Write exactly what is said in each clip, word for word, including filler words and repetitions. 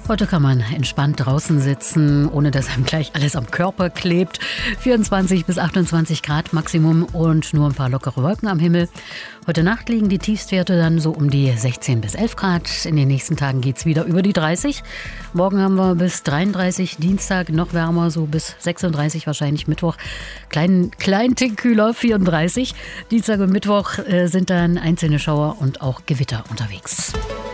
Heute kann man entspannt draußen sitzen, ohne dass einem gleich alles am Körper klebt. vierundzwanzig bis achtundzwanzig Grad Maximum und nur ein paar lockere Wolken am Himmel. Heute Nacht liegen die Tiefstwerte dann so um die sechzehn bis elf Grad. In den nächsten Tagen geht es wieder über die dreißig. Morgen haben wir bis dreiunddreißig, Dienstag noch wärmer, so bis sechsunddreißig wahrscheinlich, Mittwoch klein, klein Tick kühler, vierunddreißig. Dienstag und Mittwoch äh, sind dann einzelne Schauer und auch Gewitter unterwegs.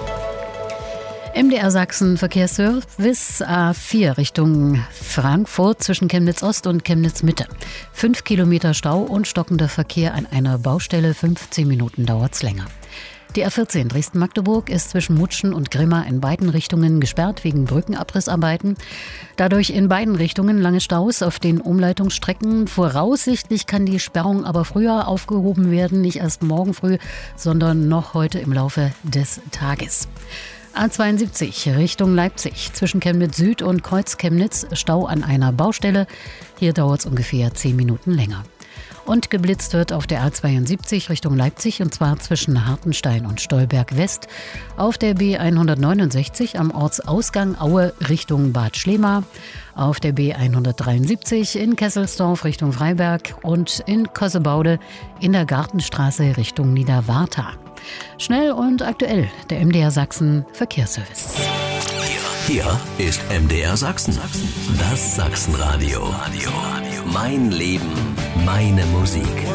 M D R Sachsen Verkehrsservice A vier Richtung Frankfurt zwischen Chemnitz Ost und Chemnitz Mitte. Fünf Kilometer Stau und stockender Verkehr an einer Baustelle. fünfzehn Minuten dauert's länger. Die A vierzehn Dresden-Magdeburg ist zwischen Mutschen und Grimma in beiden Richtungen gesperrt wegen Brückenabrissarbeiten. Dadurch in beiden Richtungen lange Staus auf den Umleitungsstrecken. Voraussichtlich kann die Sperrung aber früher aufgehoben werden, nicht erst morgen früh, sondern noch heute im Laufe des Tages. A zweiundsiebzig Richtung Leipzig zwischen Chemnitz Süd und Kreuz Chemnitz, Stau an einer Baustelle. Hier dauert es ungefähr zehn Minuten länger. Und geblitzt wird auf der A zweiundsiebzig Richtung Leipzig, und zwar zwischen Hartenstein und Stolberg West, auf der B hundertneunundsechzig am Ortsausgang Aue Richtung Bad Schlema, auf der B hundertdreiundsiebzig in Kesselsdorf Richtung Freiberg und in Kossebaude in der Gartenstraße Richtung Niederwartha. Schnell und aktuell, der M D R Sachsen Verkehrsservice. Hier ist M D R Sachsen. Das Sachsenradio. Mein Leben, meine Musik.